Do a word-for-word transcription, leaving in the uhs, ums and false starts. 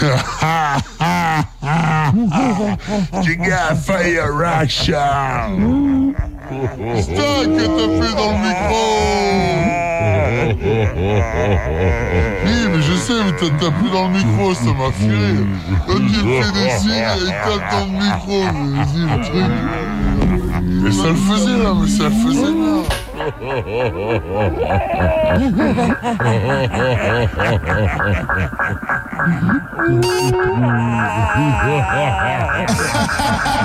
You got fire action. Putain, que t'as fait dans le micro. Oui, mais je sais, mais t'as tapé dans le micro, ça m'a fait rire. Quand il fait des signes, il tape dans le micro. Mais vas-y, le truc. Mais ça le faisait là, mais ça le faisait là.